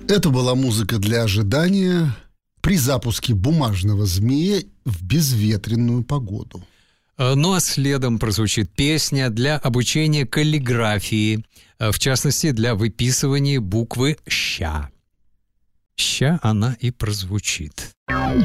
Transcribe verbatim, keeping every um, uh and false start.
Это была музыка для ожидания при запуске бумажного змея в безветренную погоду. Ну а следом прозвучит песня для обучения каллиграфии, в частности, для выписывания буквы «ща». «Ща» она и прозвучит.